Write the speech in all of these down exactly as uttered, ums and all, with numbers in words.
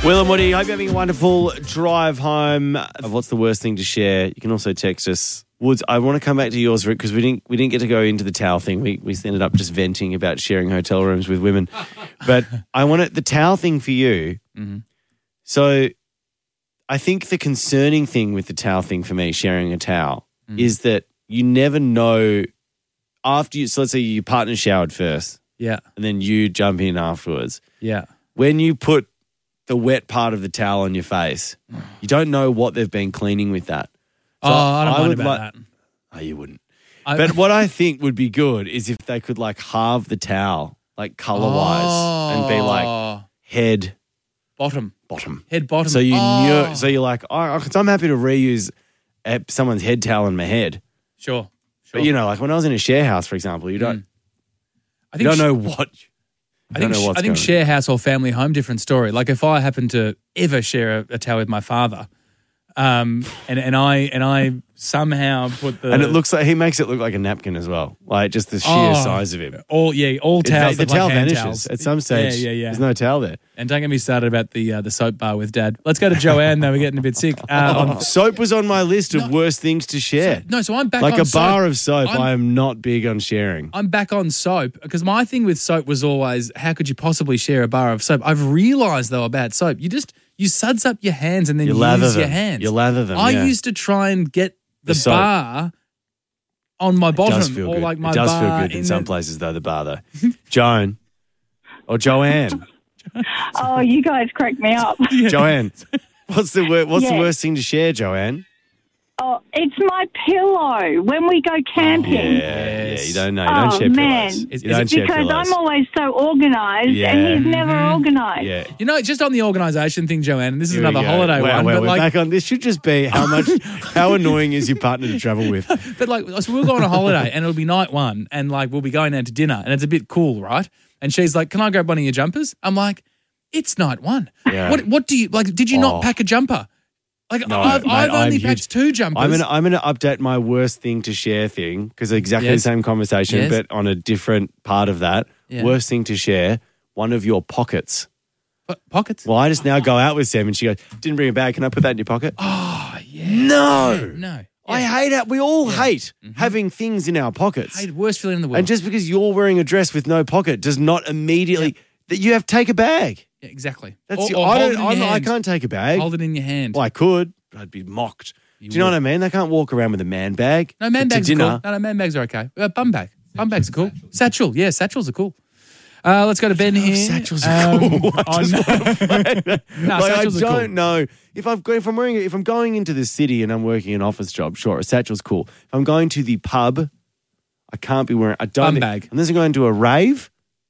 Will and Woody, hope you're having a wonderful drive home. What's the worst thing to share? You can also text us. Woods, I want to come back to yours because we didn't we didn't get to go into the towel thing. We we ended up just venting about sharing hotel rooms with women. But I want it, the towel thing for you. Mm-hmm. So I think the concerning thing with the towel thing for me, sharing a towel, mm. is that you never know after you, so let's say your partner showered first. Yeah. And then you jump in afterwards. Yeah. When you put the wet part of the towel on your face, you don't know what they've been cleaning with that. So oh, I don't I mind about like, that. Oh, you wouldn't. I, but what I think would be good is if they could like halve the towel, like colour-wise, oh, and be like head, bottom, bottom, head, bottom. So you oh. knew. So you're like, oh, cause I'm happy to reuse someone's head towel in my head. Sure, sure. But you know, like when I was in a share house, for example, you don't, mm. I think you don't sh- know what. I think know what's I think going share house or family home, different story. Like if I happen to ever share a, a towel with my father, um, and and I and I somehow put the and it looks like he makes it look like a napkin as well, like just the sheer oh, size of him. All yeah, all towels. It, the look towel like hand vanishes towels. at some stage. Yeah, yeah, yeah. There's no towel there. And don't get me started about the uh, the soap bar with Dad. Let's go to Joanne though. We're getting a bit sick. Uh, on, soap was on my list of no, worst things to share. So, no, so I'm back like on a soap. bar of soap. I'm, I am not big on sharing. I'm back on soap because my thing with soap was always, how could you possibly share a bar of soap? I've realised though about soap, you just you suds up your hands and then you use lather your them. hands. You lather them. I yeah. used to try and get the, the bar on my bottom, it does feel or good. like my it does bar feel good in, in some the... places though. The bar though, Joan or Joanne. Oh, you guys crack me up. Joanne, what's the wor- what's yeah. the worst thing to share, Joanne? Oh, it's my pillow when we go camping. Yeah, Yes. yeah. You don't know. You don't oh, share man. pillows. Is- you is don't it share Because pillows. I'm always so organised Yeah. and he's never Mhm. organised. Yeah. You know, just on the organisation thing, Joanne, and this is Here we another go. holiday wow, one, wow, but we're like, back on. This should just be how much, how annoying is your partner to travel with? but like, so we'll go on a holiday and it'll be night one, and like we'll be going out to dinner, and it's a bit cool, right? And she's like, "Can I grab one of your jumpers?" I'm like, "It's night one. Yeah. What? What do you like? Did you Oh. not pack a jumper?" Like No, I've, mate, I've only I'm packed huge. two jumpers. I'm gonna I'm gonna update my worst thing to share thing because exactly Yes. the same conversation, Yes. but on a different part of that. Yeah. Worst thing to share, one of your pockets. Po- pockets. Well, I just now go out with Sam and she goes, "Didn't bring a bag. Can I put that in your pocket?" Oh yeah. No, No. I Yeah. hate it. We all Yeah. hate Mhm. having things in our pockets. Hey, worst feeling in the world. And just because you're wearing a dress with no pocket does not immediately that you have to take a bag. yeah, exactly. That's or, the, or I hold don't. it in I'm, your I hand. can't take a bag. Hold it in your hand. Well, I could, but I'd be mocked. You Do you know would. what I mean? They can't walk around with a man bag. No, man to bags are dinner. cool. No, no, man bags are okay. Uh, bum bag. Bum bags are cool. Satchel. Yeah, satchels are cool. Uh, let's go to Ben here. Satchels are Um, cool. I oh, just no. want to find that. No, like, I satchels don't are cool. know if I've got, if I'm wearing if I'm going into the city and I'm working an office job. Sure, a satchel's cool. If I'm going to the pub, I can't be wearing. I don't. Bum think- bag. Unless I'm going to a rave.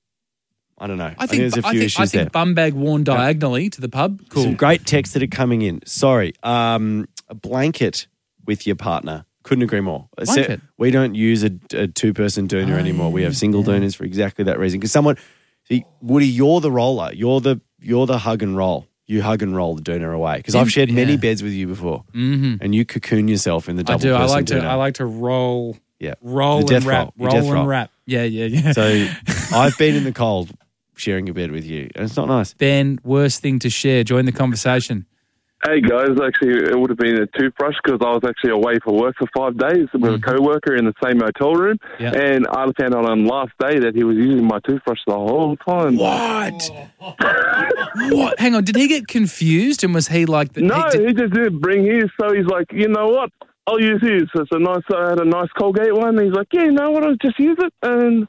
I don't know. I think, there's a few I think, issues I think there. bum bag worn diagonally to the pub. Cool. Some great texts that are coming in. Sorry, um, a blanket with your partner. Couldn't agree more. Blanket? We don't use a, a two-person doona Oh, anymore. We have yeah, single yeah. doonas for exactly that reason. Because someone, see, Woody, you're the roller. You're the you're the hug and roll. You hug and roll the doona away. Because I've shared many Yeah. beds with you before, Mm-hmm. and you cocoon yourself in the I double. do. I person like to. doona. I like to roll. yeah, Roll The and death wrap. roll. Your Roll death and roll. wrap. Yeah, yeah, yeah. So I've been in the cold sharing a bed with you, and it's not nice. Ben, worst thing to share. Join the conversation. Hey guys, actually it would have been a toothbrush because I was actually away for work for five days with Mm. a co-worker in the same hotel room, Yeah. and I found out on the last day that he was using my toothbrush the whole time. What? What? Hang on. Did he get confused and was he like? The, No, he did- he just didn't bring his, so he's like, you know what? I'll use his. It's a nice. I had a nice Colgate one. He's like, yeah, you know what? I'll just use it, and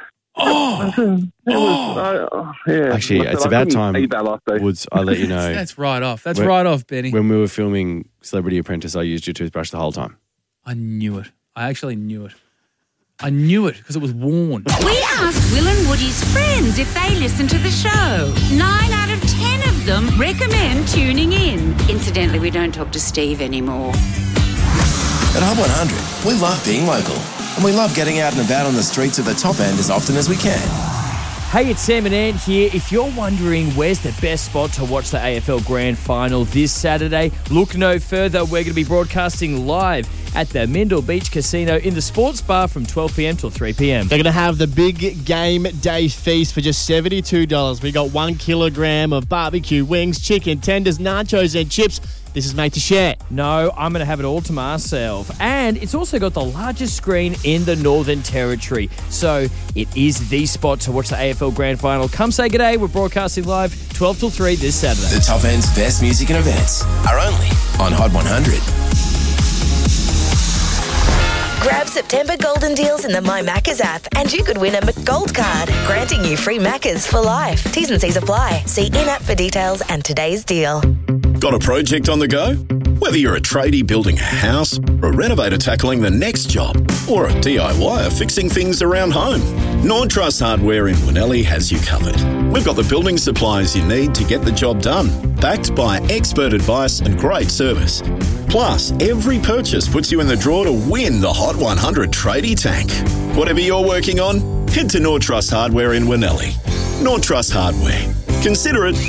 oh, it was, I, oh, yeah. Actually, Like I it's said, I about couldn't time. eat that last day. Woods, I let you know. that's right off. That's When- right off, Benny. When we were filming Celebrity Apprentice, I used your toothbrush the whole time. I knew it. I actually knew it. I knew it because it was worn. We asked Will and Woody's friends if they listen to the show. Nine out of ten of them recommend tuning in. Incidentally, we don't talk to Steve anymore. At Hub one hundred, we love being local, and we love getting out and about on the streets of the top end as often as we can. Hey, it's Sam and Ant here. If you're wondering where's the best spot to watch the A F L Grand Final this Saturday, look no further. We're going to be broadcasting live at the Mendel Beach Casino in the sports bar from twelve p.m. till three p.m. They're going to have the big game day feast for just seventy-two dollars. We got one kilogram of barbecue wings, chicken tenders, nachos and chips. This is made to share. No, I'm going to have it all to myself. And it's also got the largest screen in the Northern Territory. So it is the spot to watch the A F L Grand Final. Come say good day. We're broadcasting live twelve till three this Saturday. The top end's best music and events are only on Hot one hundred. Grab September golden deals in the My Maccas app and you could win a McGold card, granting you free Maccas for life. T's and C's apply. See in-app for details and today's deal. Got a project on the go? Whether you're a tradie building a house, or a renovator tackling the next job, or a D I Y er fixing things around home, Nord Trust Hardware in Winnelli has you covered. We've got the building supplies you need to get the job done, backed by expert advice and great service. Plus, every purchase puts you in the draw to win the Hot one hundred Tradie Tank. Whatever you're working on, head to Nord Trust Hardware in Winnelli. Nord Trust Hardware. Consider it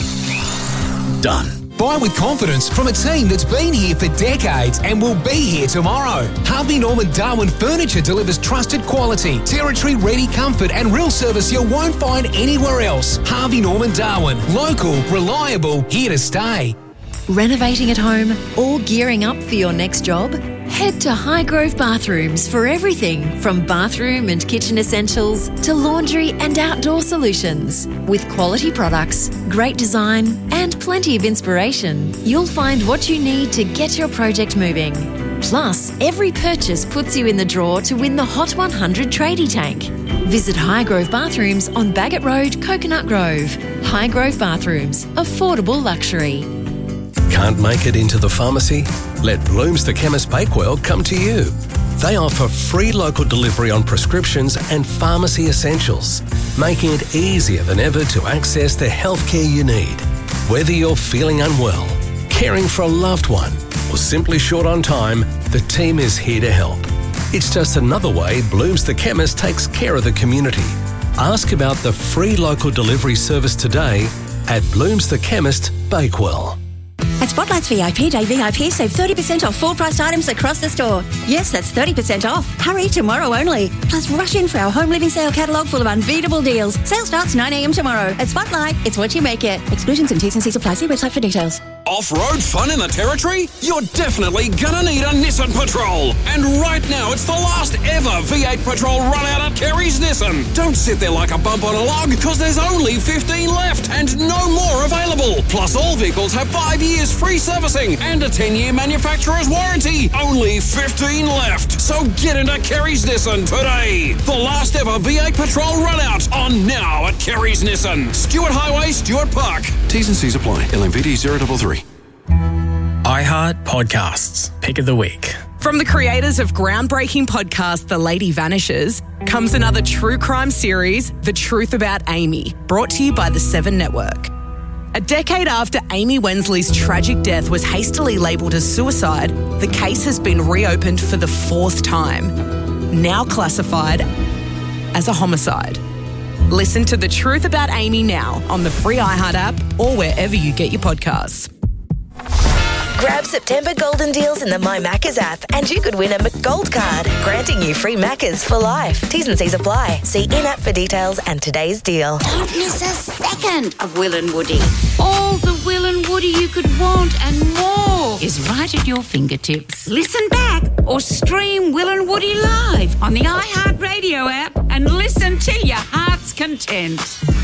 done. Buy with confidence from a team that's been here for decades and will be here tomorrow. Harvey Norman Darwin Furniture delivers trusted quality, territory-ready comfort and real service you won't find anywhere else. Harvey Norman Darwin. Local, reliable, here to stay. Renovating at home or gearing up for your next job? Head to Highgrove Bathrooms for everything from bathroom and kitchen essentials to laundry and outdoor solutions. With quality products, great design and plenty of inspiration, you'll find what you need to get your project moving. Plus, every purchase puts you in the draw to win the Hot one hundred Tradie Tank. Visit Highgrove Bathrooms on Bagot Road, Coconut Grove. Highgrove Bathrooms, affordable luxury. Can't make it into the pharmacy? Let Bloom's the Chemist Bakewell come to you. They offer free local delivery on prescriptions and pharmacy essentials, making it easier than ever to access the healthcare you need. Whether you're feeling unwell, caring for a loved one, or simply short on time, the team is here to help. It's just another way Bloom's the Chemist takes care of the community. Ask about the free local delivery service today at Bloom's the Chemist Bakewell. At Spotlight's V I P Day V I P, save thirty percent off full-priced items across the store. Yes, that's thirty percent off. Hurry, tomorrow only. Plus, rush in for our home living sale catalogue full of unbeatable deals. Sale starts nine a.m. tomorrow. At Spotlight, it's what you make it. Exclusions and T's and C's apply. See website for details. Off-road fun in the Territory? You're definitely gonna need a Nissan Patrol. And right now, it's the last ever V eight Patrol run out at Kerry's Nissan. Don't sit there like a bump on a log, because there's only fifteen left and no more available. Plus, all vehicles have five years free servicing and a ten-year manufacturer's warranty. Only fifteen left. So get into Kerry's Nissan today. The last ever V eight Patrol run out on now at Kerry's Nissan. Stewart Highway, Stewart Park. T's and C's apply. L M V D zero three three. iHeart Podcasts. Pick of the week. From the creators of groundbreaking podcast The Lady Vanishes comes another true crime series, The Truth About Amy, brought to you by the Seven Network. A decade after Amy Wensley's tragic death was hastily labelled as suicide, the case has been reopened for the fourth time, now classified as a homicide. Listen to The Truth About Amy now on the free iHeart app or wherever you get your podcasts. Grab September golden deals in the My Maccas app and you could win a McGold card, granting you free Maccas for life. T's and C's apply. See in-app for details and today's deal. Don't miss a second of Will and Woody. All the Will and Woody you could want and more is right at your fingertips. Listen back or stream Will and Woody live on the iHeartRadio app and listen to your heart's content.